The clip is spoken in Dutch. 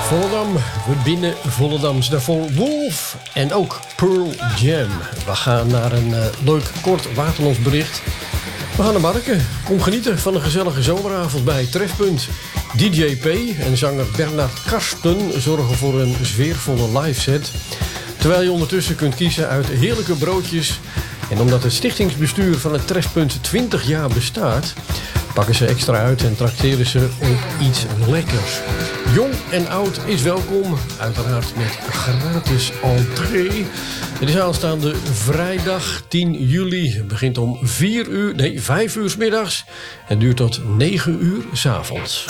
Volendam, we binnen Volendams. Daarvoor Wolf en ook Pearl Jam. We gaan naar een leuk kort waterlandsbericht. We gaan naar Marken. Kom genieten van een gezellige zomeravond bij Trefpunt. DJ P en zanger Bernard Karsten zorgen voor een sfeervolle live set. Terwijl je ondertussen kunt kiezen uit heerlijke broodjes. En omdat het stichtingsbestuur van het Trefpunt 20 jaar bestaat, pakken ze extra uit en trakteren ze op iets lekkers. Jong en oud is welkom, uiteraard met gratis entree. Het is aanstaande vrijdag 10 juli. Het begint om 5 uur 's middags en duurt tot 9 uur 's avonds.